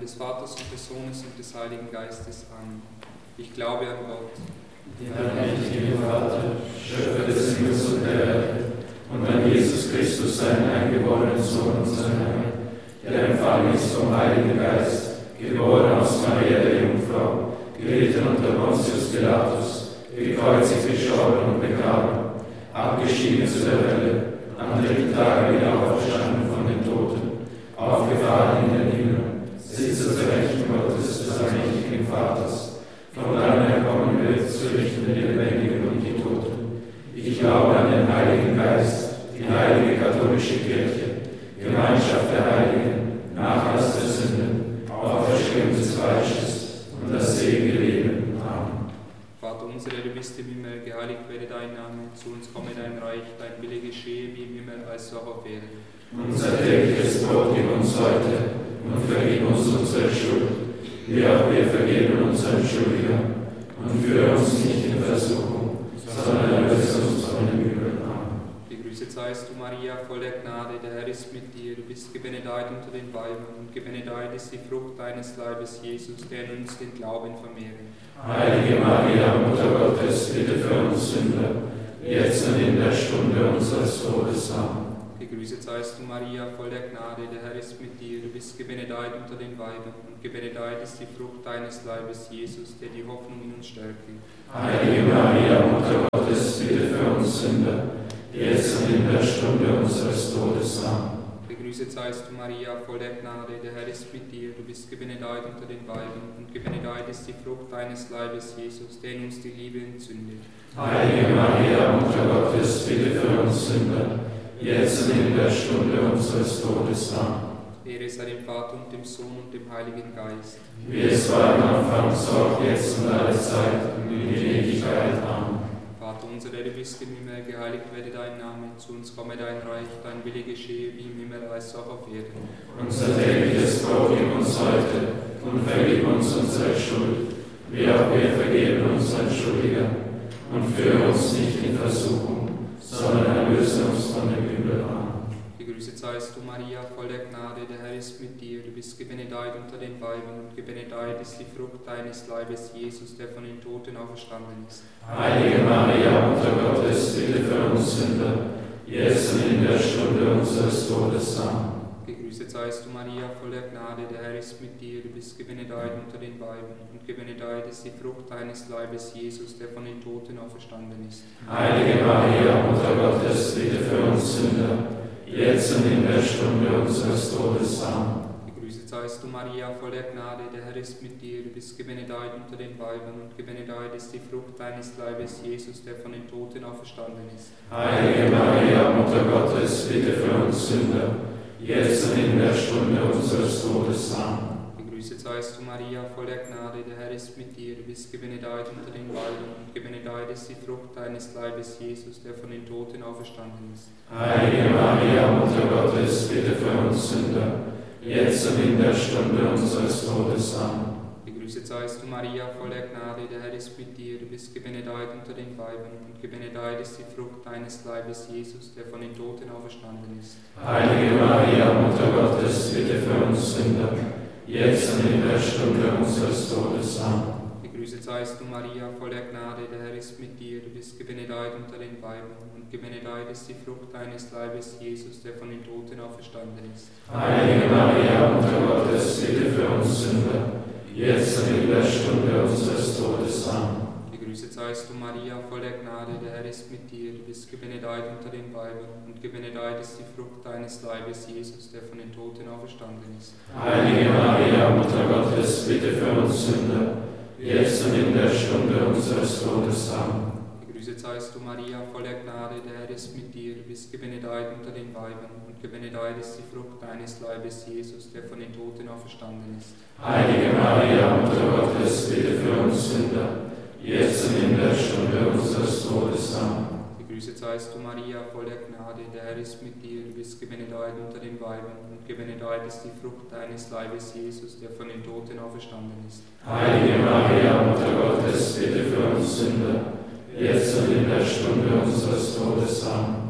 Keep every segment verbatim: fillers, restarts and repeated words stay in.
des Vaters und des Sohnes und des Heiligen Geistes. Amen. Ich glaube an Gott, den allmächtigen Vater, Schöpfer des Himmels und der Erde, und an Jesus Christus, seinen eingeborenen Sohn, unseren Herrn, der empfangen ist vom Heiligen Geist, geboren aus Maria der Jungfrau, gelitten unter Pontius Pilatus, gekreuzigt, gestorben und begraben, abgestiegen zu der Hölle, am dritten Tage wieder auferstanden von den Toten, aufgefahren in den Himmel, sitzt zur Rechten Gottes des allmächtigen Vaters, von dann er kommen wird, zu richten die Lebendigen und die Toten. Ich glaube an den Heiligen Geist, die heilige katholische Kirche, Gemeinschaft der Heiligen, Nachlass der Sünden, Auferstehung des Fleisches und das ewige Leben. Amen. Vater unser, der du bist im Himmel, geheiligt werde dein Name, zu uns komme dein Reich, dein Wille geschehe wie im Himmel, als auch auf Erden. Unser tägliches Brot gib uns heute und vergib uns unsere Schuld, wie auch wir vergeben unseren Schuldigern, und führe uns nicht in Versuchung, sondern erlöse uns von dem Übel. Amen. Gegrüßet seist du, Maria, voll der Gnade, der Herr ist mit dir. Du bist gebenedeit unter den Weibern, und gebenedeit ist die Frucht deines Leibes, Jesus, der in uns den Glauben vermehrt. Heilige Maria, Mutter Gottes, bitte für uns Sünder, jetzt und in der Stunde unseres Todes. Amen. Gegrüßet seist du, Maria, voll der Gnade, der Herr ist mit dir. Du bist gebenedeit unter den Weibern, und gebenedeit ist die Frucht deines Leibes, Jesus, der die Hoffnung in uns stärkt. Heilige Maria, Mutter Gottes, bitte für uns Sünder, jetzt und in der Stunde unseres Todes. Amen. Gegrüßet seist du, Maria, voll der Gnade, der Herr ist mit dir. Du bist gebenedeit unter den Weibern, und gebenedeit ist die Frucht deines Leibes, Jesus, der in uns die Liebe entzündet. Heilige Maria, Mutter Gottes, bitte für uns Sünder, jetzt und in der Stunde unseres Todes. Amen. Ehre sei dem Vater und dem Sohn und dem Heiligen Geist. Wie es war am Anfang, so auch jetzt und alle Zeit und in die Ewigkeit. Amen. Vater unser, der du bist im Himmel, geheiligt werde dein Name, zu uns komme dein Reich, dein Wille geschehe wie im Himmel, als auch auf Erden. Unser tägliches Brot gib uns heute und vergib uns unsere Schuld, wie auch wir vergeben unseren Schuldigern, und führe uns nicht in Versuchung, sondern erlöse uns von dem Übel. Amen. Gegrüßet seist du, Maria, voll der Gnade, der Herr ist mit dir. Du bist gebenedeit unter den Weibern, und gebenedeit ist die Frucht deines Leibes, Jesus, der von den Toten auferstanden ist. Heilige Maria, Mutter Gottes, bitte für uns Sünder, jetzt und in der Stunde unseres Todes. Amen. Gegrüßet seist du, Maria, voll der Gnade, der Herr ist mit dir. Du bist gebenedeit unter den Weibern, und gebenedeit ist die Frucht deines Leibes, Jesus, der von den Toten auferstanden ist. Heilige Maria, Mutter Gottes, bitte für uns Sünder, jetzt und in der Stunde unseres Todes. Amen. Gegrüßet seist du, Maria, voll der Gnade, der Herr ist mit dir. Du bist gebenedeit unter den Weibern, und gebenedeit ist die Frucht deines Leibes, Jesus, der von den Toten auferstanden ist. Heilige Maria, Mutter Gottes, bitte für uns Sünder, jetzt und in der Stunde unseres Todes. Amen. Gegrüßet seist du, Maria, voll der Gnade, der Herr ist mit dir. Du bist gebenedeit unter den Weibern, und gebenedeit ist die Frucht deines Leibes, Jesus, der von den Toten auferstanden ist. Heilige Maria, Mutter Gottes, bitte für uns Sünder, jetzt und in der Stunde unseres Todes. Amen. Gegrüßet seist du, Maria, voll der Gnade, der Herr ist mit dir. Du bist gebenedeit unter den Weibern, und gebenedeit ist die Frucht deines Leibes, Jesus, der von den Toten auferstanden ist. Heilige Maria, Mutter Gottes, bitte für uns Sünder, jetzt und in der Stunde unseres Todes. Amen. Gegrüßet seist du, Maria, voll der Gnade, der Herr ist mit dir. Du bist gebenedeit unter den Weibern, und gebenedeit ist die Frucht deines Leibes, Jesus, der von den Toten auferstanden ist. Heilige Maria, Mutter Gottes, bitte für uns Sünder, jetzt und in der Stunde unseres Todes. Amen. Gegrüßet seist du, Maria, voll der Gnade, der Herr ist mit dir. Du bist gebenedeit unter den Weibern, und gebenedeit ist die Frucht deines Leibes, Jesus, der von den Toten auferstanden ist. Heilige Maria, Mutter Gottes, bitte für uns Sünder, jetzt und in der Stunde unseres Todes. Amen. Gegrüßet seist du, Maria, voll der Gnade, der Herr ist mit dir. Du bist gebenedeit unter den Weibern, und gebenedeit ist die Frucht deines Leibes, Jesus, der von den Toten auferstanden ist. Heilige Maria, Mutter Gottes, bitte für uns Sünder, jetzt und in der Stunde unseres Todes. Amen. Gegrüßet seist du, Maria, voll der Gnade, der Herr ist mit dir. Du bist gebenedeit unter den Weibern, und gebenedeit ist die Frucht deines Leibes, Jesus, der von den Toten auferstanden ist. Heilige Maria, Mutter Gottes, bitte für uns Sünder, jetzt und in der Stunde unseres Todes. Amen.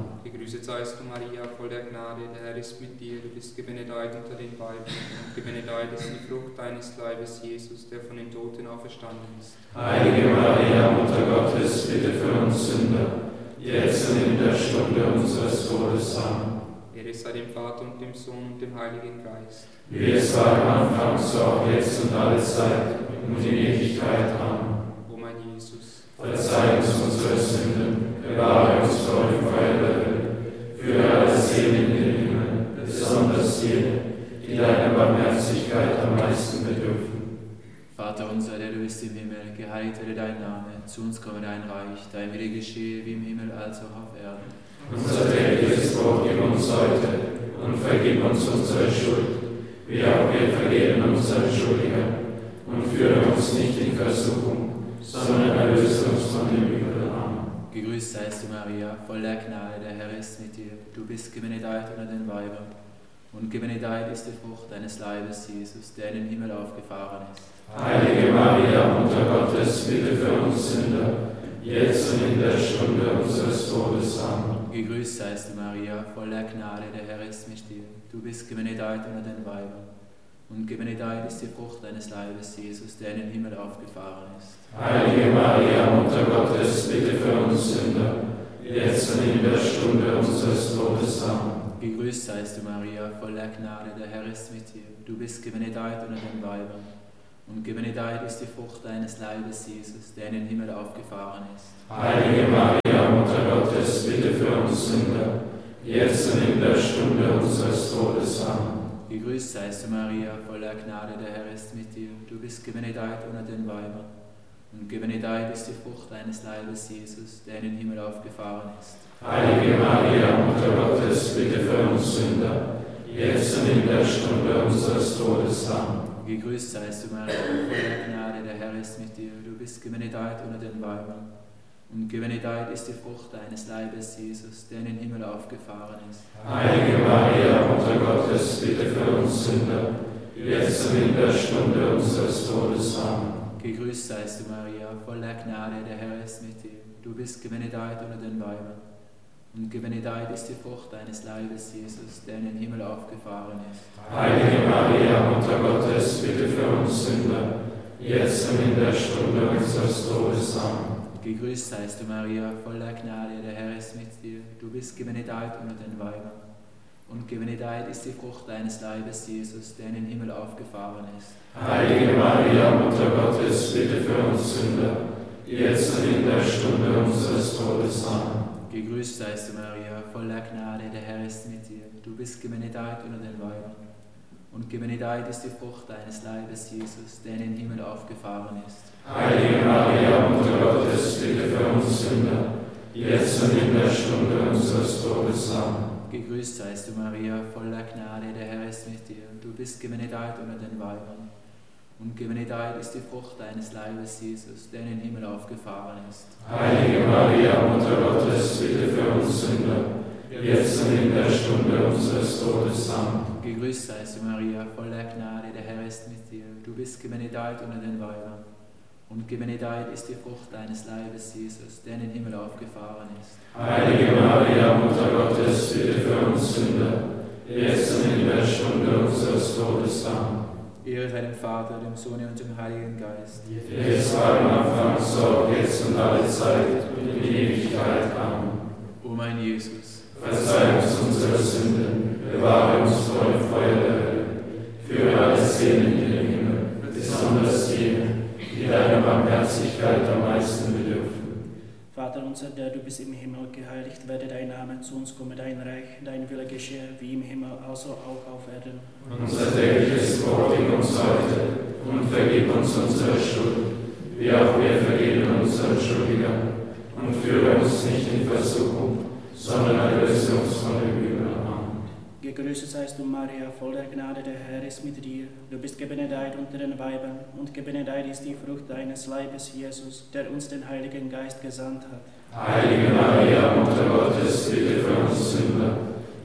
Gegrüßet seist du, Maria, voll der Gnade, der Herr ist mit dir. Du bist gebenedeit unter den Weibern, und gebenedeit ist die Frucht deines Leibes, Jesus, der von den Toten auferstanden ist. Heilige Maria, Mutter Gottes, bitte für uns Sünder, jetzt und in der Stunde unseres Todes. Amen. Ehre sei dem Vater und dem Sohn und dem Heiligen Geist. Wie es war am Anfang, so auch jetzt und alle Zeit und in Ewigkeit. Amen. O mein Jesus, verzeih uns unsere Sünden, bewahre uns vor dem Feuer der Hölle, führe alle Seelen in den Himmel, besonders jene, die deiner Barmherzigkeit am meisten bedürfen. Vater unser, der du bist im Himmel, geheiligt werde dein Name, zu uns komme dein Reich, dein Wille geschehe wie im Himmel als auch auf Erden. Unser tägliches Brot gib uns heute und vergib uns unsere Schuld, wie auch wir vergeben unseren Schuldigern. Und führe uns nicht in Versuchung, sondern erlöse uns von dem Übel. Amen. Gegrüßt seist du, Maria, voll der Gnade, der Herr ist mit dir. Du bist gebenedeit unter den Weibern, und gebenedeit ist die Frucht deines Leibes, Jesus, der in den Himmel aufgefahren ist. Heilige Maria, Mutter Gottes, bitte für uns Sünder, jetzt und in der Stunde unseres Todes. Amen. Gegrüßt seist du, Maria, voll der Gnade, der Herr ist mit dir. Du bist gebenedeit unter den Weibern, und gebenedeit ist die Frucht deines Leibes, Jesus, der in den Himmel aufgefahren ist. Heilige Maria, Mutter Gottes, bitte für uns Sünder, jetzt und in der Stunde unseres Todes. Amen. Gegrüßt seist du, Maria, voll der Gnade, der Herr ist mit dir. Du bist gebenedeit unter den Weibern, und gebenedeit ist die Frucht deines Leibes, Jesus, der in den Himmel aufgefahren ist. Heilige Maria, Mutter Gottes, bitte für uns Sünder, jetzt und in der Stunde unseres Todes. Amen. Gegrüßt seist du, Maria, voll der Gnade, der Herr ist mit dir. Du bist gebenedeit unter den Weibern, und gebenedeit ist die Frucht deines Leibes, Jesus, der in den Himmel aufgefahren ist. Heilige Maria, Mutter Gottes, bitte für uns Sünder, jetzt und in der Stunde unseres Todes. Amen. Gegrüßt seist du, Maria, voll der Gnade, der Herr ist mit dir. Du bist gebenedeit unter den Weibern, und gebenedeit ist die Frucht deines Leibes, Jesus, der in den Himmel aufgefahren ist. Heilige Maria, Mutter Gottes, bitte für uns Sünder, jetzt und in der Stunde unseres Todes. Amen. Gegrüßt seist du, Maria, voll der Gnade, der Herr ist mit dir. Du bist gebenedeit unter den Weibern, und gebenedeit ist die Frucht deines Leibes, Jesus, der in den Himmel aufgefahren ist. Heilige Maria, Mutter Gottes, bitte für uns Sünder, jetzt und in der Stunde unseres Todes. Amen. Gegrüßt seist du, Maria, voll der Gnade, der Herr ist mit dir. Du bist gebenedeit unter den Weibern, und gebenedeit ist die Frucht deines Leibes, Jesus, der in den Himmel aufgefahren ist. Heilige Maria, Mutter Gottes, bitte für uns Sünder, jetzt und in der Stunde unseres Todes. Amen. Gegrüßt seist du, Maria, voll der Gnade, der Herr ist mit dir. Du bist gebenedeit unter den Weibern, und gebenedeit ist die Frucht deines Leibes, Jesus, der in den Himmel aufgefahren ist. Heilige Maria, Mutter Gottes, bitte für uns Sünder, jetzt und in der Stunde unseres Todes. Amen. Gegrüßt seist du, Maria, voll der Gnade, der Herr ist mit dir. Du bist gebenedeit unter den Weibern, und gebenedeit ist die Frucht deines Leibes, Jesus, der in den Himmel aufgefahren ist. Heilige Maria, Mutter Gottes, bitte für uns Sünder, jetzt und in der Stunde unseres Todes. Amen. Gegrüßt seist du, Maria, voll der Gnade, der Herr ist mit dir. Du bist gebenedeit unter den Weibern, und gebenedeit ist die Frucht deines Leibes, Jesus, der in den Himmel aufgefahren ist. Heilige Maria, Mutter Gottes, bitte für uns Sünder, jetzt und in der Stunde unseres Todes. Amen. Ehre sei dem Vater, dem Sohn und dem Heiligen Geist. Jetzt war am Anfang, so auch jetzt und alle Zeit und in Ewigkeit. Amen. O mein Jesus, verzeih uns unsere Sünden, bewahre uns vor dem Feuer der Hölle, führe alle Seelen in den Himmel, besonders jene, die deiner Barmherzigkeit am meisten bedürfen. Vater unser, der du bist im Himmel, geheiligt werde dein Name, zu uns komme dein Reich, dein Wille geschehe, wie im Himmel, also auch auf Erden. Unser tägliches Brot gib uns heute und vergib uns unsere Schuld, wie auch wir vergeben unseren Schuldigern. Und führe uns nicht in Versuchung, sondern erlöse uns von dem Übel. Amen. Gegrüßet seist du, Maria, voll der Gnade, der Herr ist mit dir. Du bist gebenedeit unter den Weibern, und gebenedeit ist die Frucht deines Leibes, Jesus, der uns den Heiligen Geist gesandt hat. Heilige Maria, Mutter Gottes, bitte für uns Sünder,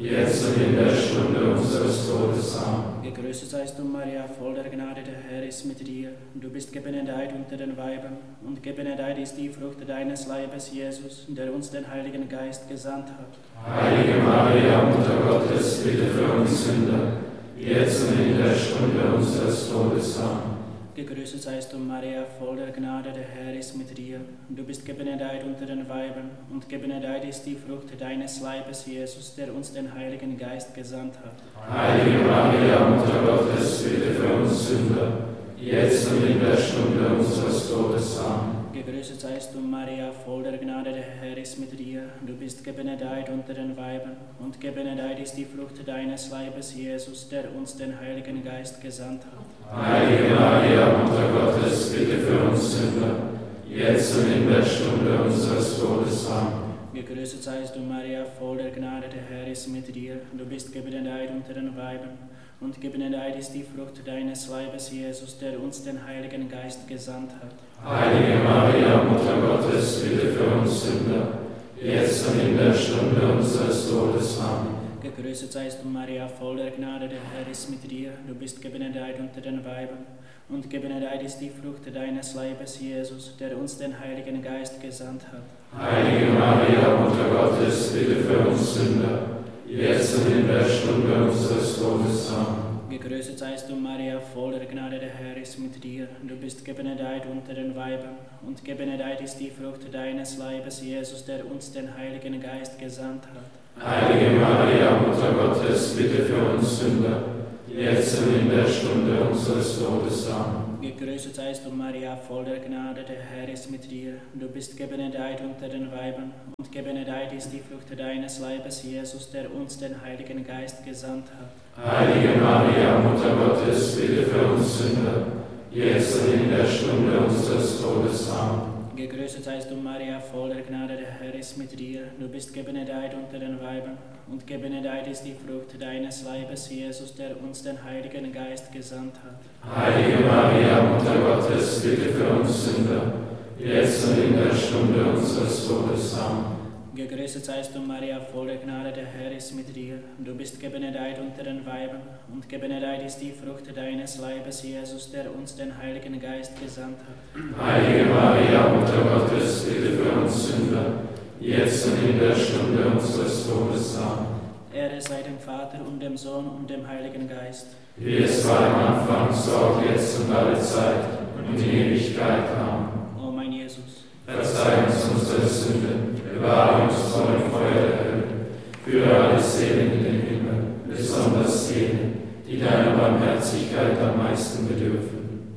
jetzt und in der Stunde unseres Todes. Amen. Gegrüßet seist du, Maria, voll der Gnade, der Herr ist mit dir. Du bist gebenedeit unter den Weibern, und gebenedeit ist die Frucht deines Leibes, Jesus, der uns den Heiligen Geist gesandt hat. Heilige Maria, Mutter Gottes, bitte für uns Sünder, jetzt und in der Stunde unseres Todes. Amen. Gegrüßet seist du, Maria, voll der Gnade, der Herr ist mit dir. Du bist gebenedeit unter den Weibern, und gebenedeit ist die Frucht deines Leibes, Jesus, der uns den Heiligen Geist gesandt hat. Heilige Maria, Mutter Gottes, bitte für uns Sünder, jetzt und in der Stunde unseres Todes. Amen. Gegrüßet seist du, Maria, voll der Gnade, der Herr ist mit dir. Du bist gebenedeit unter den Weibern, und gebenedeit ist die Frucht deines Leibes, Jesus, der uns den Heiligen Geist gesandt hat. Heilige Maria, Mutter Gottes, bitte für uns Sünder, jetzt und in der Stunde unseres Todes. Amen. Gegrüßet seist du, Maria, voll der Gnade, der Herr ist mit dir. Du bist gebenedeit unter den Weibern, und gebenedeit ist die Frucht deines Leibes, Jesus, der uns den Heiligen Geist gesandt hat. Heilige Maria, Mutter Gottes, bitte für uns Sünder, jetzt und in der Stunde unseres Todes. Amen. Gegrüßet seist du, Maria, voll der Gnade, der Herr ist mit dir. Du bist gebenedeit unter den Weibern, und gebenedeit ist die Frucht deines Leibes, Jesus, der uns den Heiligen Geist gesandt hat. Heilige Maria, Mutter Gottes, bitte für uns Sünder, jetzt und in der Stunde unseres Todes. Amen. Gegrüßet seist du, Maria, voll der Gnade, der Herr ist mit dir. Du bist gebenedeit unter den Weibern, und gebenedeit ist die Frucht deines Leibes, Jesus, der uns den Heiligen Geist gesandt hat. Heilige Maria, Mutter Gottes, bitte für uns Sünder, jetzt und in der Stunde unseres Todes. Amen. Gegrüßet seist du, Maria, voll der Gnade, der Herr ist mit dir. Du bist gebenedeit unter den Weibern, und gebenedeit ist die Frucht deines Leibes, Jesus, der uns den Heiligen Geist gesandt hat. Heilige Maria, Mutter Gottes, bitte für uns Sünder, jetzt und in der Stunde unseres Todes. Amen. Gegrüßet seist du, Maria, voll der Gnade, der Herr ist mit dir. Du bist gebenedeit unter den Weibern, und gebenedeit ist die Frucht deines Leibes, Jesus, der uns den Heiligen Geist gesandt hat. Heilige Maria, Mutter Gottes, bitte für uns Sünder, jetzt und in der Stunde unseres Todes. Amen. Gegrüßet seist du, Maria, voll der Gnade, der Herr ist mit dir. Du bist gebenedeit unter den Weibern, und gebenedeit ist die Frucht deines Leibes, Jesus, der uns den Heiligen Geist gesandt hat. Heilige Maria, Mutter Gottes, bitte für uns Sünder, jetzt und in der Stunde unseres Todes. Amen. Ehre sei dem Vater und dem Sohn und dem Heiligen Geist. Wie es war am Anfang, so auch jetzt und alle Zeit und in Ewigkeit. Amen. O mein Jesus, verzeih uns unsere Sünden, bewahre uns vor dem Feuer der Hölle, führe alle Seelen in den Himmel, besonders jene, die deiner Barmherzigkeit am meisten bedürfen.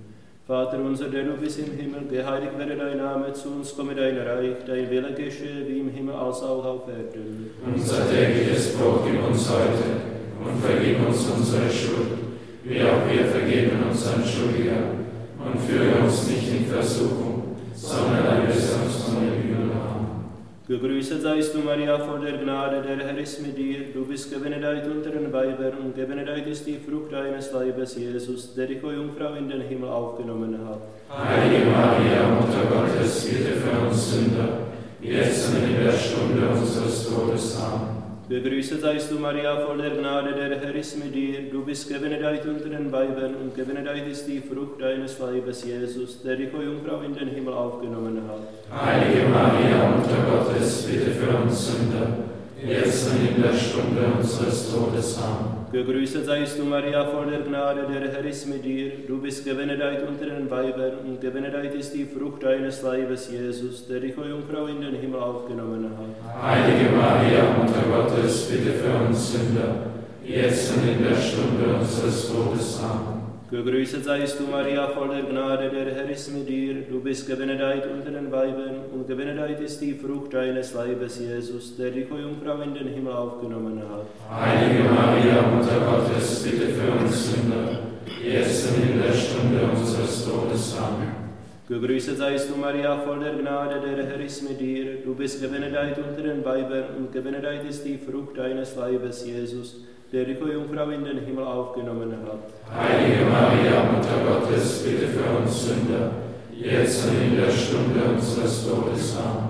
Vater unser, der du bist im Himmel, geheiligt werde dein Name, zu uns komme dein Reich, dein Wille geschehe wie im Himmel als auch auf Erden. Unser tägliches Brot gib uns heute und vergib uns unsere Schuld, wie auch wir vergeben unseren Schuldigern, und führe uns nicht in Versuchung, sondern erlöse uns von dem Übel. Amen. Gegrüßet seist du, Maria, voll der Gnade, der Herr ist mit dir. Du bist gebenedeit unter den Weibern, und gebenedeit ist die Frucht deines Leibes, Jesus, der dich, o Jungfrau, in den Himmel aufgenommen hat. Heilige Maria, Mutter Gottes, bitte für uns Sünder, jetzt und in der Stunde unseres Todes. Amen. Gegrüßet seist du, Maria, voll der Gnade, der Herr ist mit dir. Du bist gebenedeit unter den Weibern, und gebenedeit ist die Frucht deines Leibes, Jesus, der dich, o Jungfrau, in den Himmel aufgenommen hat. Heilige Maria, Mutter Gottes, bitte für uns Sünder, jetzt und in der Stunde unseres Todes. Amen. Gegrüßet seist du, Maria, voll der Gnade, der Herr ist mit dir. Du bist gebenedeit unter den Weibern, und gebenedeit ist die Frucht deines Leibes, Jesus, der dich, o Jungfrau, in den Himmel aufgenommen hat. Heilige Maria, Mutter Gottes, bitte für uns Sünder, jetzt und in der Stunde unseres Todes. Amen. Gegrüßet seist du, Maria, voll der Gnade, der Herr ist mit dir. Du bist gebenedeit unter den Weibern, und gebenedeit ist die Frucht deines Leibes, Jesus, der dich, o Jungfrau, in den Himmel aufgenommen hat. Heilige Maria, Mutter Gottes, bitte für uns Sünder, jetzt und in der Stunde unseres Todes. Amen. Gegrüßet seist du, Maria, voll der Gnade, der Herr ist mit dir. Du bist gebenedeit unter den Weibern, und gebenedeit ist die Frucht deines Leibes, Jesus, der dich, o Jungfrau, in den Himmel aufgenommen hat. Heilige Maria, Mutter Gottes, bitte für uns Sünder, jetzt und in der Stunde unseres Todes. Amen.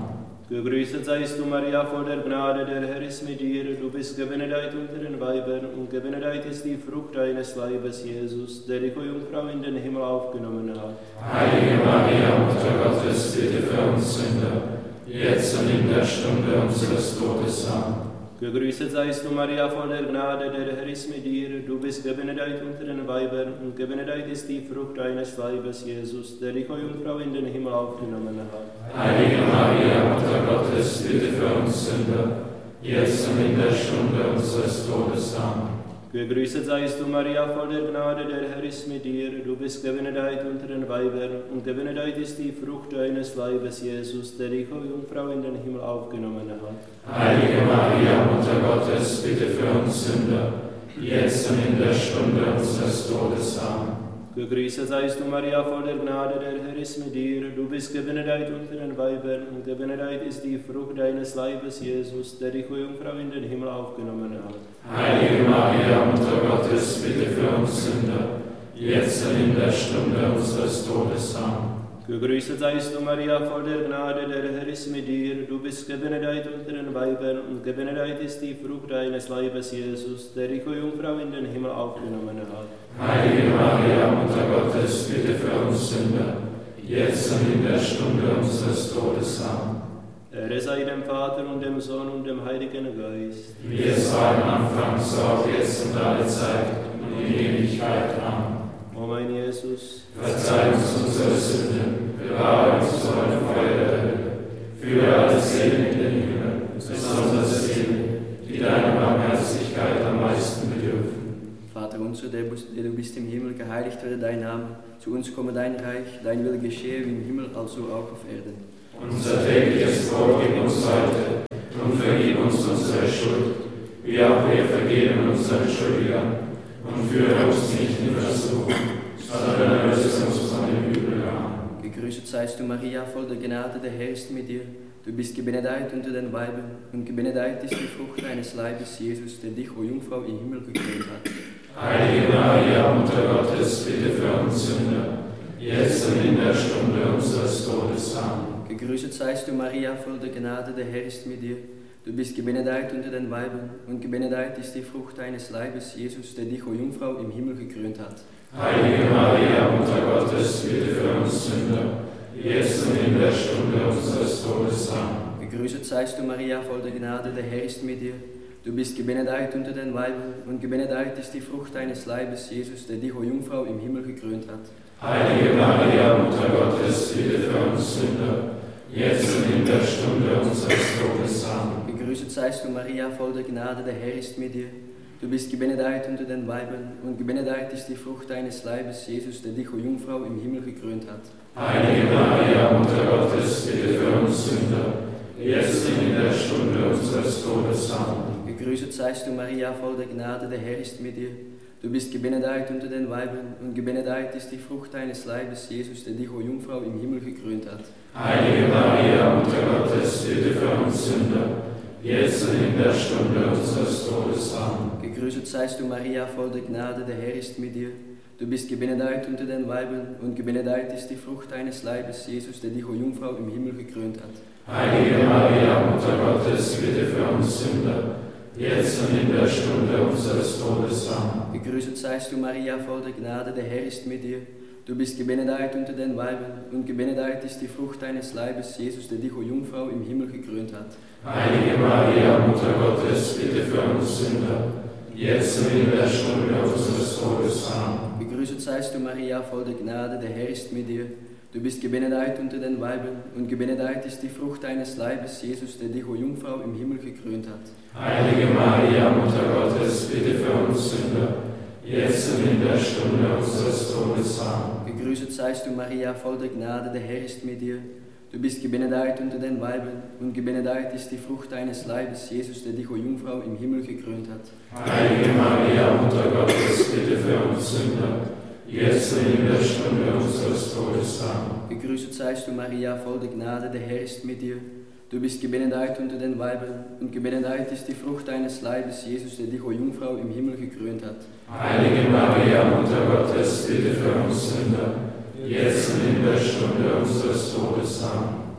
Gegrüßet seist du, Maria, voll der Gnade, der Herr ist mit dir. Du bist gebenedeit unter den Weibern, und gebenedeit ist die Frucht deines Leibes, Jesus, der dich, o Jungfrau, in den Himmel aufgenommen hat. Heilige Maria, Mutter Gottes, bitte für uns Sünder, jetzt und in der Stunde unseres Todes. Amen. Gegrüßet seist du, Maria, voll der Gnade, der Herr ist mit dir. Du bist gebenedeit unter den Weibern, und gebenedeit ist die Frucht deines Leibes, Jesus, der dich, o Jungfrau, in den Himmel aufgenommen hat. Heilige Maria, Mutter Gottes, bitte für uns Sünder, jetzt und in der Stunde unseres Todes. Amen. Gegrüßet seist du, Maria, voll der Gnade, der Herr ist mit dir. Du bist gebenedeit unter den Weibern, und gebenedeit ist die Frucht deines Leibes, Jesus, der dich, o Jungfrau, in den Himmel aufgenommen hat. Heilige Maria, Mutter Gottes, bitte für uns Sünder, jetzt und in der Stunde unseres Todes. Amen. Gegrüßet seist du, Maria, voll der Gnade, der Herr ist mit dir. Du bist gebenedeit unter den Weibern, und gebenedeit ist die Frucht deines Leibes, Jesus, der dich, o Jungfrau, in den Himmel aufgenommen hat. Heilige Maria, Mutter Gottes, bitte für uns Sünder, jetzt und in der Stunde unseres Todes. Amen. Gegrüßet seist du, Maria, voll der Gnade, der Herr ist mit dir. Du bist gebenedeit unter den Weibern, und gebenedeit ist die Frucht deines Leibes, Jesus, der dich, o Jungfrau, in den Himmel aufgenommen hat. Heilige Maria, Mutter Gottes, bitte für uns Sünder, jetzt und in der Stunde unseres Todes. Amen. Ehre sei dem Vater und dem Sohn und dem Heiligen Geist. Wie es war am Anfang, so auch jetzt und alle Zeit und in Ewigkeit. Amen. O mein Jesus, verzeih uns unsere Sünden, bewahre uns vor dem Feuer der Hölle, führe alle Seelen in den Himmel, besonders diejenigen, die deiner Barmherzigkeit am meisten bedürfen. Vater unser, der du bist im Himmel, geheiligt werde dein Name, zu uns komme dein Reich, dein Wille geschehe wie im Himmel, also auch auf Erden. Unser tägliches Brot gib uns heute und vergib uns unsere Schuld, wie auch wir vergeben unseren Schuldigern. Und führe uns nicht in Versuchung, sondern erlöse uns von dem Übel. Amen. Gegrüßet seist du, Maria, voll der Gnade, der Herr ist mit dir. Du bist gebenedeit unter den Weibern, und gebenedeit ist die Frucht deines Leibes, Jesus, der dich, o Jungfrau, im Himmel gekrönt hat. Heilige Maria, Mutter Gottes, bitte für uns Sünder, jetzt und in der Stunde unseres Todes. Amen. Gegrüßet seist du, Maria, voll der Gnade, der Herr ist mit dir. Du bist gebenedeit unter den Weibern, und gebenedeit ist die Frucht deines Leibes, Jesus, der dich, o Jungfrau, im Himmel gekrönt hat. Heilige Maria, Mutter Gottes, bitte für uns Sünder, jetzt und in der Stunde unseres Todes. Amen. Gegrüßet seist du, Maria, voll der Gnade, der Herr ist mit dir. Du bist gebenedeit unter den Weibern, und gebenedeit ist die Frucht deines Leibes, Jesus, der dich, o Jungfrau, im Himmel gekrönt hat. Heilige Maria, Mutter Gottes, bitte für uns Sünder, jetzt und in der Stunde unseres Todes. Amen. Gegrüßet seist du, Maria, voll der Gnade, der Herr ist mit dir. Du bist gebenedeit unter den Weibern, und gebenedeit ist die Frucht deines Leibes, Jesus, der dich, o Jungfrau, im Himmel gekrönt hat. Heilige Maria, Mutter Gottes, bitte für uns Sünder, jetzt und in der Stunde unseres Todes. Amen. Gegrüßet seist du, Maria, voll der Gnade, der Herr ist mit dir. Du bist gebenedeit unter den Weibern, und gebenedeit ist die Frucht deines Leibes, Jesus, der dich, o Jungfrau, im Himmel gekrönt hat. Heilige Maria, Mutter Gottes, bitte für uns Sünder, jetzt und in der Stunde unseres Todes. Amen. Gegrüßet seist du, Maria, voll der Gnade, der Herr ist mit dir. Du bist gebenedeit unter den Weibern, und gebenedeit ist die Frucht deines Leibes, Jesus, der dich, o Jungfrau, im Himmel gekrönt hat. Heilige Maria, Mutter Gottes, bitte für uns Sünder, jetzt und in der Stunde unseres Todes. Amen. Gegrüßet seist du, Maria, voll der Gnade, der Herr ist mit dir. Du bist gebenedeit unter den Weibern, und gebenedeit ist die Frucht deines Leibes, Jesus, der dich, o Jungfrau, im Himmel gekrönt hat. Heilige Maria, Mutter Gottes, bitte für uns Sünder, jetzt und in der Stunde unseres Todes. Amen. Gegrüßet seist du, Maria, voll der Gnade, der Herr ist mit dir. Du bist gebenedeit unter den Weibern, und gebenedeit ist die Frucht deines Leibes, Jesus, der dich, o Jungfrau, im Himmel gekrönt hat. Heilige Maria, Mutter Gottes, bitte für uns Sünder, jetzt und in der Stunde unseres Todes. Amen. Gegrüßet seist du, Maria, voll der Gnade, der Herr ist mit dir. Du bist gebenedeit unter den Weibern, und gebenedeit ist die Frucht deines Leibes, Jesus, der dich, o Jungfrau, im Himmel gekrönt hat. Heilige Maria, Mutter Gottes, bitte für uns Sünder, jetzt und in der Stunde unseres Todes. Amen. Gegrüßet seist du, Maria, voll der Gnade, der Herr ist mit dir. Du bist gebenedeit unter den Weibern, und gebenedeit ist die Frucht deines Leibes, Jesus, der dich, o Jungfrau, im Himmel gekrönt hat. Heilige Maria, Mutter Gottes, bitte für uns Sünder, jetzt und in der Stunde unseres Todes. Amen.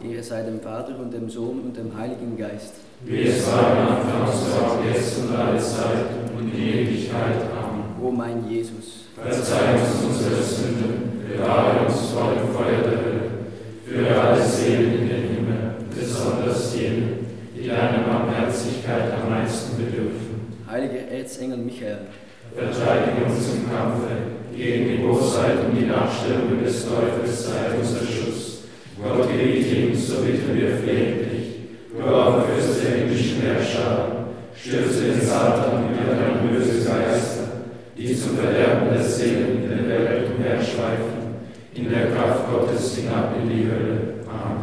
Ehre sei dem Vater und dem Sohn und dem Heiligen Geist. Wie es war am Anfang, so auch jetzt und alle Zeiten und in Ewigkeit. Amen. O mein Jesus, verzeih uns unsere Sünden, bewahre uns vor dem Feuer der Hölle, führe alle Seelen in den Himmel, besonders jene, die deiner Barmherzigkeit am meisten bedürfen. heiliger Erzengel Michael, Verteidige uns im Kampfe gegen die Bosheit und die Nachstellungen des Teufels, sei unser Schutz. Gott gebiete uns, so bitten wir flehentlich. Du aber Fürst der himmlischen Herrscher, stürze den Satan und alle böse Geister, die zum Verderben der Seelen in der Welt umherschweifen, in der Kraft Gottes hinab in die Hölle. Amen.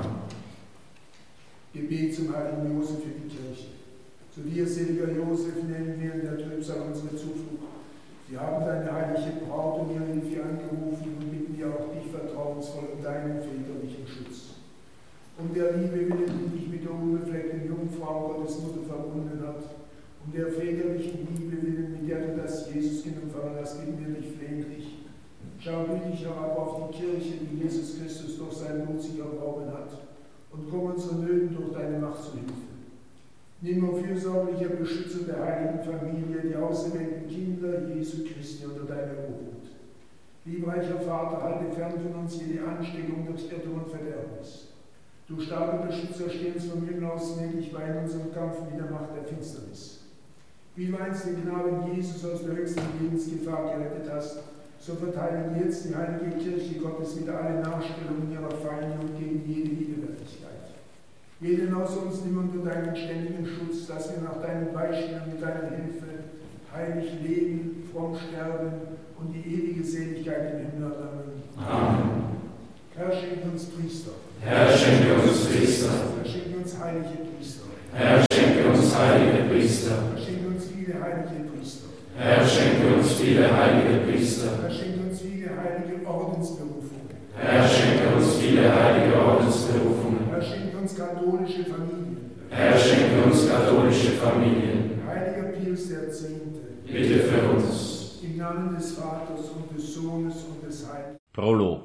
Gebet zum heiligen Josef für die Kirche. Zu dir, seliger Josef, nennen wir in der Trübsal unsere Zuflucht. Wir haben deine heilige Braut um ihre Hilfe angerufen und bitten dir auch dich vertrauensvoll um deinen väterlichen Schutz. Um der Liebe willen, die dich mit der unbefleckten Jungfrau Gottes Mutter verbunden hat, um der väterlichen Liebe willen, mit der du das Jesuskind empfangen hast, bitten wir dich flehentlich. Schau gütig herab auf die Kirche, die Jesus Christus durch sein Blut sich erworben hat, und komm unseren Nöten durch deine Macht zu Hilfe. Nimm, o fürsorglicher Beschützer der heiligen Familie, die auserwählten Kinder Jesu Christi unter deine Obhut. Liebreicher Vater, halte fern von uns jede Ansteckung durch Irrtum und Verderbnis. Du starker Beschützer, steh uns vom Himmel aus gnädig bei in unserem Kampf mit der Macht der Finsternis. Wie du einst den Knaben Jesus aus der höchsten Lebensgefahr gerettet hast, so verteile jetzt die heilige Kirche Gottes wieder alle Nachstellungen ihrer Feinde und gegen jede Widerwärtigkeit. Jeden aus uns nimm unter deinen ständigen Schutz, dass wir nach deinem Beispiel und mit deiner Hilfe heilig leben, fromm sterben und die ewige Seligkeit im Himmel erlangen. Amen. Herr, schenke uns Priester. Herr, schenke uns Priester. Herr, schenke uns heilige Priester. Herr, schenke uns heilige Priester. Herr, schenke uns viele heilige Priester. Herr, schenke uns viele heilige Priester. Herr, schenke uns viele heilige Ordensberufungen. Herr, schenke uns viele heilige Ordensberufungen. Herr, schenke uns katholische Familien. Herr, schenke uns katholische Familien. Heiliger Pius der Zehnte, Bitte für uns. im Namen des Vaters und des Sohnes und des Heiligen. Prolog.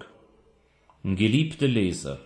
Geliebte Leser,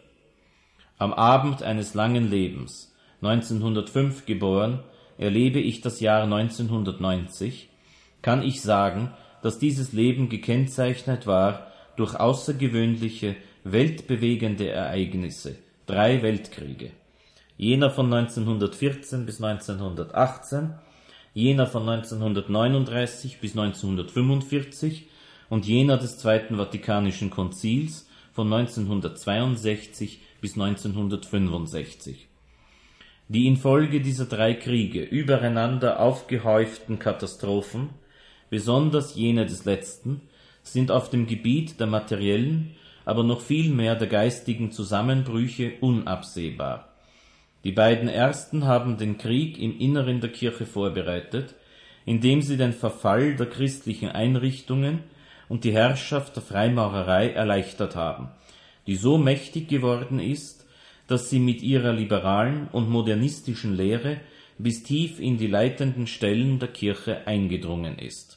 am Abend eines langen Lebens, neunzehnhundertfünf geboren, erlebe ich das Jahr neunzehnhundertneunzig, kann ich sagen, dass dieses Leben gekennzeichnet war durch außergewöhnliche, weltbewegende Ereignisse, drei Weltkriege. Jener von neunzehnhundertvierzehn bis neunzehnhundertachtzehn, jener von neunzehnhundertneununddreißig bis neunzehnhundertfünfundvierzig und jener des Zweiten Vatikanischen Konzils von neunzehnhundertzweiundsechzig bis neunzehnhundertfünfundsechzig. Die infolge dieser drei Kriege übereinander aufgehäuften Katastrophen, besonders jene des letzten, sind auf dem Gebiet der materiellen, aber noch viel mehr der geistigen Zusammenbrüche unabsehbar. Die beiden ersten haben den Krieg im Inneren der Kirche vorbereitet, indem sie den Verfall der christlichen Einrichtungen und die Herrschaft der Freimaurerei erleichtert haben, die so mächtig geworden ist, dass sie mit ihrer liberalen und modernistischen Lehre bis tief in die leitenden Stellen der Kirche eingedrungen ist.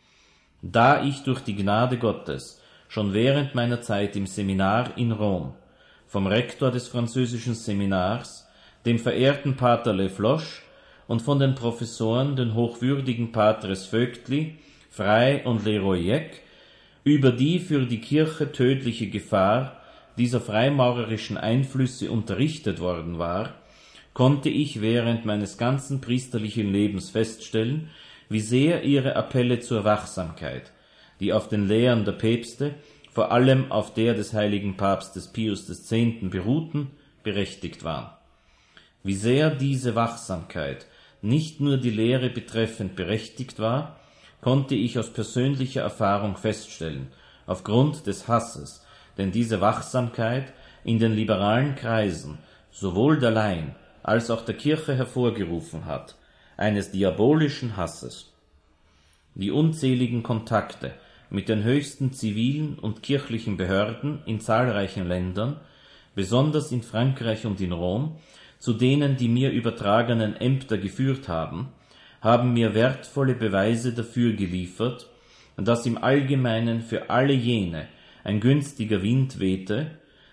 Da ich durch die Gnade Gottes schon während meiner Zeit im Seminar in Rom vom Rektor des französischen Seminars, dem verehrten Pater Le Floch, und von den Professoren, den hochwürdigen Patres Vögtli, Frey und Leroyec, über die für die Kirche tödliche Gefahr dieser freimaurerischen Einflüsse unterrichtet worden war, konnte ich während meines ganzen priesterlichen Lebens feststellen, wie sehr ihre Appelle zur Wachsamkeit, die auf den Lehren der Päpste, vor allem auf der des heiligen Papstes Pius des Zehnten beruhten, berechtigt waren. Wie sehr diese Wachsamkeit nicht nur die Lehre betreffend berechtigt war, konnte ich aus persönlicher Erfahrung feststellen, aufgrund des Hasses, den diese Wachsamkeit in den liberalen Kreisen sowohl der Laien als auch der Kirche hervorgerufen hat, eines diabolischen Hasses. Die unzähligen Kontakte mit den höchsten zivilen und kirchlichen Behörden in zahlreichen Ländern, besonders in Frankreich und in Rom, zu denen die mir übertragenen Ämter geführt haben, haben mir wertvolle Beweise dafür geliefert, dass im Allgemeinen für alle jene ein günstiger Wind wehte,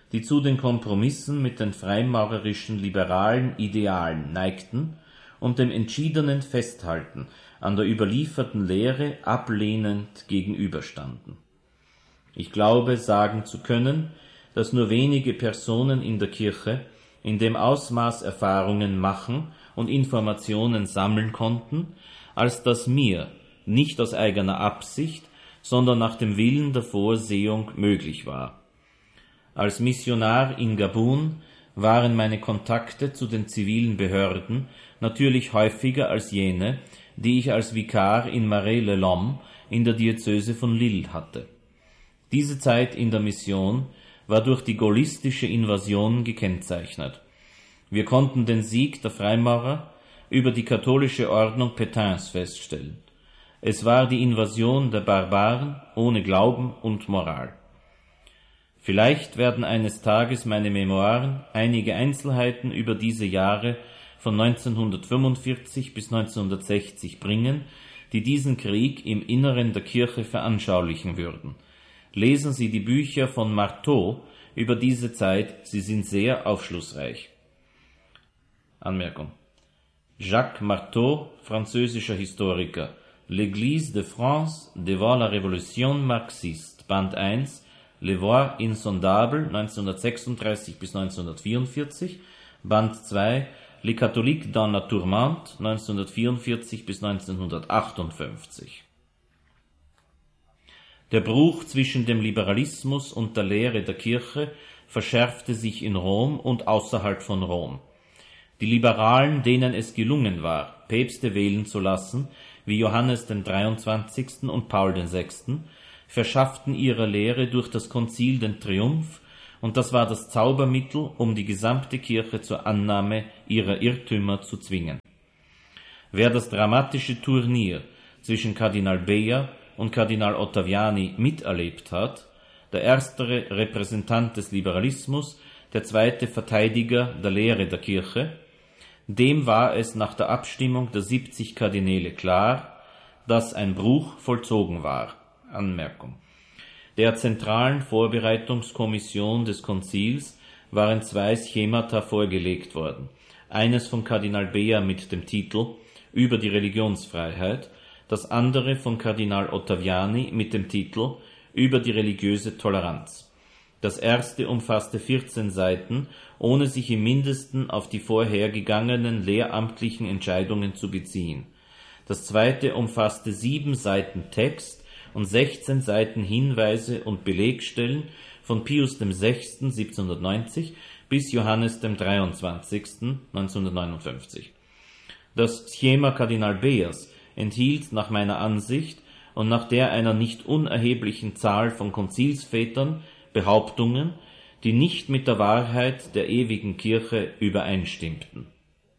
die zu den Kompromissen mit den freimaurerischen liberalen Idealen neigten und dem entschiedenen Festhalten an der überlieferten Lehre ablehnend gegenüberstanden. Ich glaube, sagen zu können, dass nur wenige Personen in der Kirche in dem Ausmaß Erfahrungen machen und Informationen sammeln konnten, als dass mir, nicht aus eigener Absicht, sondern nach dem Willen der Vorsehung möglich war. Als Missionar in Gabun waren meine Kontakte zu den zivilen Behörden natürlich häufiger als jene, die ich als Vikar in Marais-le-Lhomme in der Diözese von Lille hatte. Diese Zeit in der Mission war durch die gaullistische Invasion gekennzeichnet. Wir konnten den Sieg der Freimaurer über die katholische Ordnung Pétains feststellen. Es war die Invasion der Barbaren ohne Glauben und Moral. Vielleicht werden eines Tages meine Memoiren einige Einzelheiten über diese Jahre von neunzehnhundertfünfundvierzig bis neunzehnhundertsechzig bringen, die diesen Krieg im Inneren der Kirche veranschaulichen würden. Lesen Sie die Bücher von Marteau über diese Zeit, sie sind sehr aufschlussreich. Anmerkung. Jacques Marteau, französischer Historiker, L'Église de France devant la Révolution marxiste, Band eins, Les Voies insondables, neunzehnhundertsechsunddreißig bis neunzehnhundertvierundvierzig, Band zwei, Les Catholiques dans la Tourmente, neunzehnhundertvierundvierzig bis neunzehnhundertachtundfünfzig. Der Bruch zwischen dem Liberalismus und der Lehre der Kirche verschärfte sich in Rom und außerhalb von Rom. Die Liberalen, denen es gelungen war, Päpste wählen zu lassen, wie Johannes den dreiundzwanzigsten und Paul den sechsten, verschafften ihrer Lehre durch das Konzil den Triumph, und das war das Zaubermittel, um die gesamte Kirche zur Annahme ihrer Irrtümer zu zwingen. Wer das dramatische Turnier zwischen Kardinal Beja und Kardinal Ottaviani miterlebt hat, der erstere Repräsentant des Liberalismus, der zweite Verteidiger der Lehre der Kirche, dem war es nach der Abstimmung der siebzig Kardinäle klar, dass ein Bruch vollzogen war. Anmerkung. Der zentralen Vorbereitungskommission des Konzils waren zwei Schemata vorgelegt worden. Eines von Kardinal Beja mit dem Titel Über die Religionsfreiheit, das andere von Kardinal Ottaviani mit dem Titel Über die religiöse Toleranz. Das erste umfasste vierzehn Seiten, ohne sich im Mindesten auf die vorhergegangenen lehramtlichen Entscheidungen zu beziehen. Das zweite umfasste sieben Seiten Text und sechzehn Seiten Hinweise und Belegstellen von Pius dem Sechsten siebzehnhundertneunzig bis Johannes dem dreiundzwanzigsten neunzehnhundertneunundfünfzig. Das Schema Kardinal Bejas enthielt nach meiner Ansicht und nach der einer nicht unerheblichen Zahl von Konzilsvätern Behauptungen, die nicht mit der Wahrheit der ewigen Kirche übereinstimmten.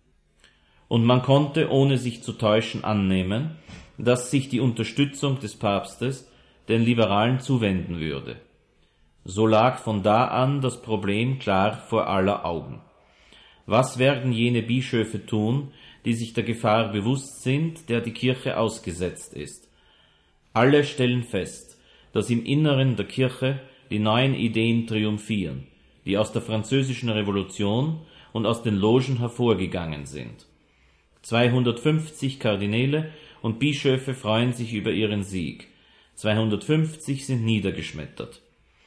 Und man konnte, ohne sich zu täuschen, annehmen, dass sich die Unterstützung des Papstes den Liberalen zuwenden würde. So lag von da an das Problem klar vor aller Augen. Was werden jene Bischöfe tun, die sich der Gefahr bewusst sind, der die Kirche ausgesetzt ist? Alle stellen fest, dass im Inneren der Kirche die neuen Ideen triumphieren, die aus der französischen Revolution und aus den Logen hervorgegangen sind. zweihundertfünfzig Kardinäle und Bischöfe freuen sich über ihren Sieg, zweihundertfünfzig sind niedergeschmettert.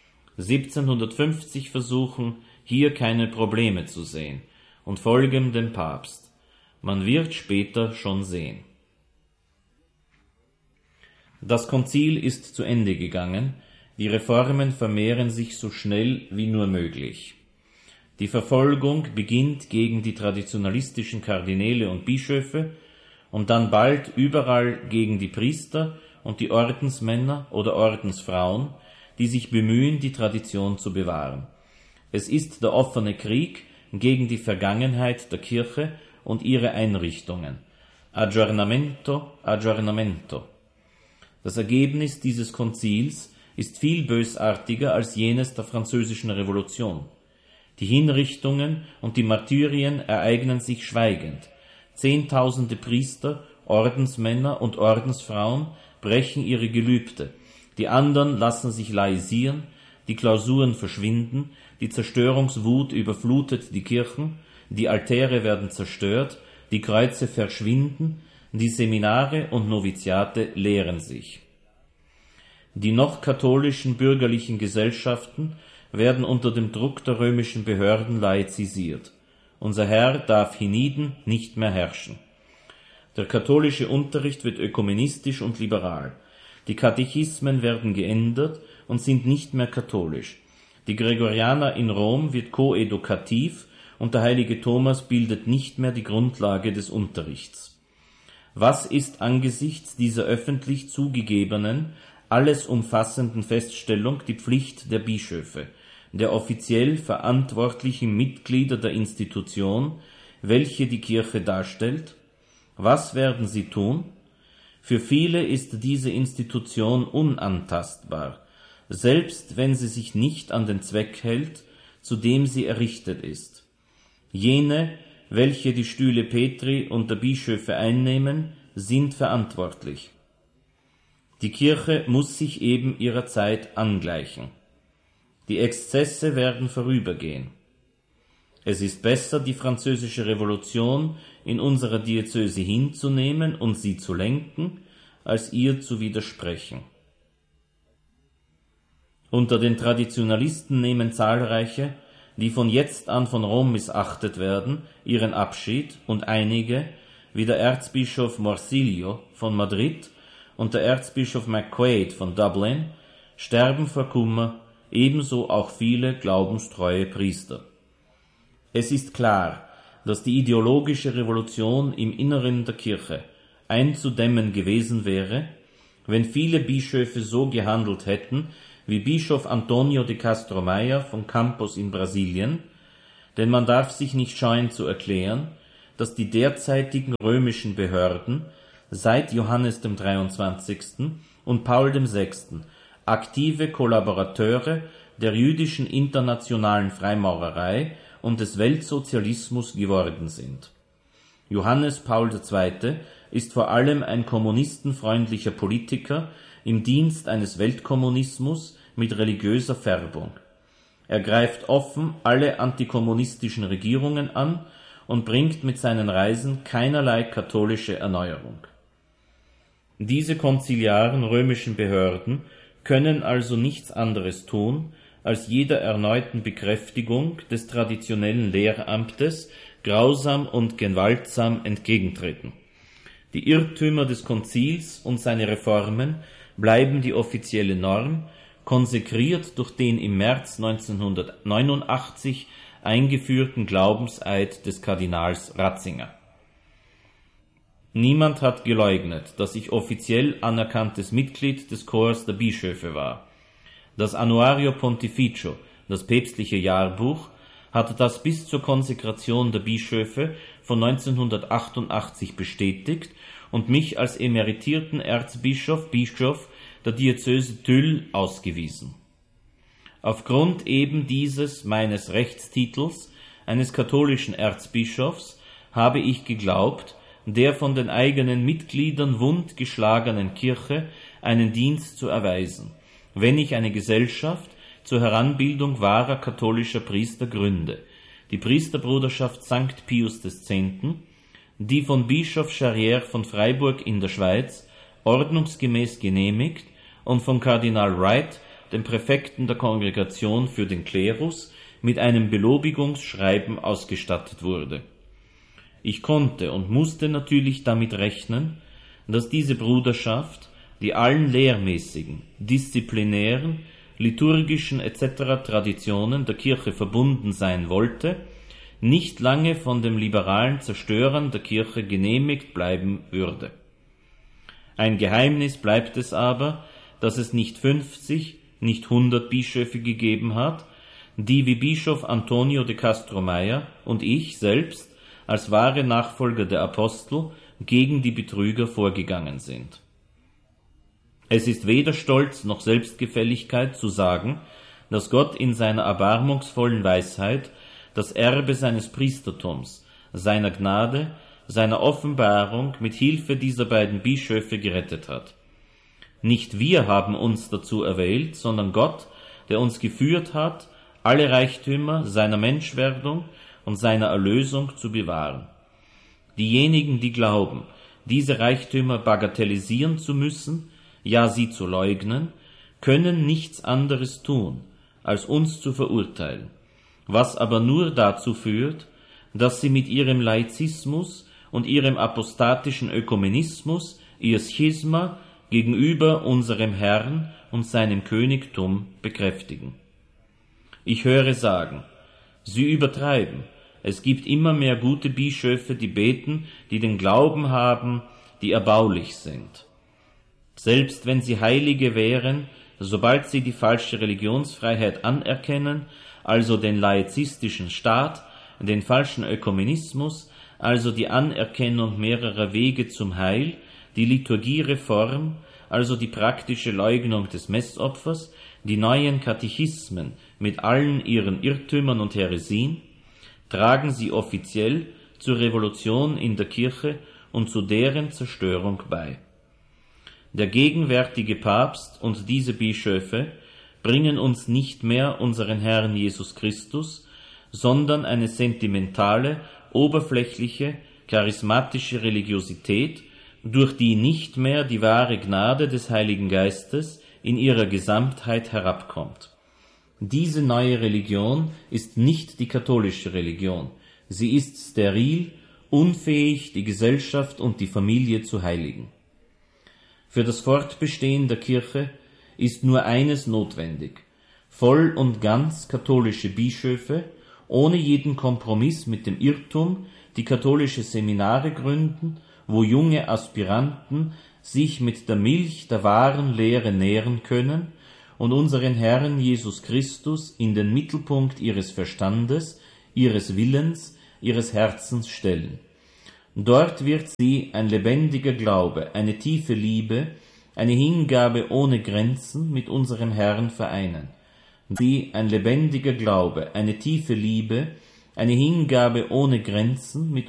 siebzehnhundertfünfzig versuchen, hier keine Probleme zu sehen und folgen dem Papst. Man wird später schon sehen. Das Konzil ist zu Ende gegangen, die Reformen vermehren sich so schnell wie nur möglich. Die Verfolgung beginnt gegen die traditionalistischen Kardinäle und Bischöfe und dann bald überall gegen die Priester und die Ordensmänner oder Ordensfrauen, die sich bemühen, die Tradition zu bewahren. Es ist der offene Krieg gegen die Vergangenheit der Kirche und ihre Einrichtungen. Aggiornamento, aggiornamento. Das Ergebnis dieses Konzils ist viel bösartiger als jenes der französischen Revolution. Die Hinrichtungen und die Martyrien ereignen sich schweigend. Zehntausende Priester, Ordensmänner und Ordensfrauen brechen ihre Gelübde. Die anderen lassen sich laisieren, die Klausuren verschwinden, die Zerstörungswut überflutet die Kirchen, die Altäre werden zerstört, die Kreuze verschwinden, die Seminare und Noviziate leeren sich. Die noch katholischen bürgerlichen Gesellschaften werden unter dem Druck der römischen Behörden laizisiert. Unser Herr darf hienieden nicht mehr herrschen. Der katholische Unterricht wird ökumenistisch und liberal. Die Katechismen werden geändert und sind nicht mehr katholisch. Die Gregorianer in Rom wird koedukativ und der heilige Thomas bildet nicht mehr die Grundlage des Unterrichts. Was ist angesichts dieser öffentlich zugegebenen, alles umfassenden Feststellung die Pflicht der Bischöfe, der offiziell verantwortlichen Mitglieder der Institution, welche die Kirche darstellt? Was werden sie tun? Für viele ist diese Institution unantastbar, selbst wenn sie sich nicht an den Zweck hält, zu dem sie errichtet ist. Jene, welche die Stühle Petri und der Bischöfe einnehmen, sind verantwortlich. Die Kirche muss sich eben ihrer Zeit angleichen. Die Exzesse werden vorübergehen. Es ist besser, die französische Revolution in unserer Diözese hinzunehmen und sie zu lenken, als ihr zu widersprechen. Unter den Traditionalisten nehmen zahlreiche, die von jetzt an von Rom missachtet werden, ihren Abschied und einige, wie der Erzbischof Morsillo von Madrid und der Erzbischof McQuaid von Dublin, sterben vor Kummer, ebenso auch viele glaubenstreue Priester. Es ist klar, dass die ideologische Revolution im Inneren der Kirche einzudämmen gewesen wäre, wenn viele Bischöfe so gehandelt hätten wie Bischof Antonio de Castro Maia von Campos in Brasilien, denn man darf sich nicht scheuen zu erklären, dass die derzeitigen römischen Behörden seit Johannes dem dreiundzwanzigsten und Paul dem sechsten aktive Kollaborateure der jüdischen internationalen Freimaurerei und des Weltsozialismus geworden sind. Johannes Paul der Zweite ist vor allem ein kommunistenfreundlicher Politiker im Dienst eines Weltkommunismus mit religiöser Färbung. Er greift offen alle antikommunistischen Regierungen an und bringt mit seinen Reisen keinerlei katholische Erneuerung. Diese konziliaren römischen Behörden können also nichts anderes tun, als jeder erneuten Bekräftigung des traditionellen Lehramtes grausam und gewaltsam entgegentreten. Die Irrtümer des Konzils und seine Reformen bleiben die offizielle Norm, konsekriert durch den im März neunzehnhundertneunundachtzig eingeführten Glaubenseid des Kardinals Ratzinger. Niemand hat geleugnet, dass ich offiziell anerkanntes Mitglied des Chors der Bischöfe war. Das Annuario Pontificio, das päpstliche Jahrbuch, hatte das bis zur Konsekration der Bischöfe von neunzehnhundertachtundachtzig bestätigt und mich als emeritierten Erzbischof, Bischof der Diözese Tulle ausgewiesen. Aufgrund eben dieses meines Rechtstitels eines katholischen Erzbischofs habe ich geglaubt, der von den eigenen Mitgliedern wundgeschlagenen Kirche einen Dienst zu erweisen, wenn ich eine Gesellschaft zur Heranbildung wahrer katholischer Priester gründe, die Priesterbruderschaft Sankt Pius X., die von Bischof Charrière von Freiburg in der Schweiz ordnungsgemäß genehmigt und von Kardinal Wright, dem Präfekten der Kongregation für den Klerus, mit einem Belobigungsschreiben ausgestattet wurde. Ich konnte und musste natürlich damit rechnen, dass diese Bruderschaft, die allen lehrmäßigen, disziplinären, liturgischen et cetera Traditionen der Kirche verbunden sein wollte, nicht lange von dem liberalen Zerstörern der Kirche genehmigt bleiben würde. Ein Geheimnis bleibt es aber, dass es nicht fünfzig, nicht hundert Bischöfe gegeben hat, die wie Bischof Antonio de Castro Maia und ich selbst als wahre Nachfolger der Apostel gegen die Betrüger vorgegangen sind. Es ist weder Stolz noch Selbstgefälligkeit zu sagen, dass Gott in seiner erbarmungsvollen Weisheit das Erbe seines Priestertums, seiner Gnade, seiner Offenbarung mit Hilfe dieser beiden Bischöfe gerettet hat. Nicht wir haben uns dazu erwählt, sondern Gott, der uns geführt hat, alle Reichtümer seiner Menschwerdung und seiner Erlösung zu bewahren. Diejenigen, die glauben, diese Reichtümer bagatellisieren zu müssen, ja sie zu leugnen, können nichts anderes tun, als uns zu verurteilen, was aber nur dazu führt, dass sie mit ihrem Laizismus und ihrem apostatischen Ökumenismus ihr Schisma gegenüber unserem Herrn und seinem Königtum bekräftigen. Ich höre sagen, sie übertreiben, es gibt immer mehr gute Bischöfe, die beten, die den Glauben haben, die erbaulich sind. Selbst wenn sie Heilige wären, sobald sie die falsche Religionsfreiheit anerkennen, also den laizistischen Staat, den falschen Ökumenismus, also die Anerkennung mehrerer Wege zum Heil, die Liturgiereform, also die praktische Leugnung des Messopfers, die neuen Katechismen mit allen ihren Irrtümern und Häresien, tragen sie offiziell zur Revolution in der Kirche und zu deren Zerstörung bei. Der gegenwärtige Papst und diese Bischöfe bringen uns nicht mehr unseren Herrn Jesus Christus, sondern eine sentimentale, oberflächliche, charismatische Religiosität, durch die nicht mehr die wahre Gnade des Heiligen Geistes in ihrer Gesamtheit herabkommt. Diese neue Religion ist nicht die katholische Religion. Sie ist steril, unfähig, die Gesellschaft und die Familie zu heiligen. Für das Fortbestehen der Kirche ist nur eines notwendig: voll und ganz katholische Bischöfe, ohne jeden Kompromiss mit dem Irrtum, die katholische Seminare gründen, wo junge Aspiranten sich mit der Milch der wahren Lehre nähren können und unseren Herrn Jesus Christus in den Mittelpunkt ihres Verstandes, ihres Willens, ihres Herzens stellen. Dort wird sie ein lebendiger Glaube, eine tiefe Liebe, eine Hingabe ohne Grenzen mit unserem Herrn vereinen. Sie ein lebendiger Glaube, eine tiefe Liebe, eine Hingabe ohne Grenzen mit